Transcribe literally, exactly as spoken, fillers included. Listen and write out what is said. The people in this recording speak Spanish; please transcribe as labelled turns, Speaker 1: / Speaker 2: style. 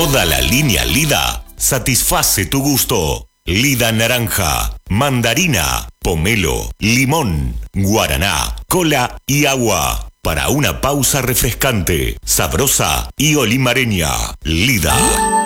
Speaker 1: Toda la línea Lida satisface tu gusto. Lida naranja, mandarina, pomelo, limón, guaraná, cola y agua. Para una pausa refrescante, sabrosa y olimareña. Lida.